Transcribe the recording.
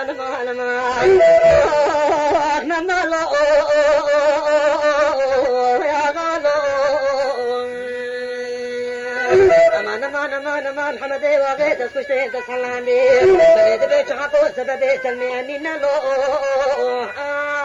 حمدي وغيت اسكشتين تسلامي بيت بيت حقو سببي سلمي اني نلو